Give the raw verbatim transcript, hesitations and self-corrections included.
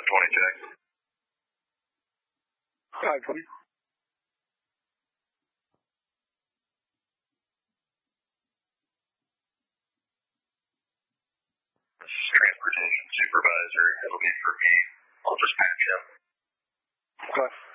twenty check. five twenty. This is transportation supervisor. It'll be for me. I'll just patch him. Okay.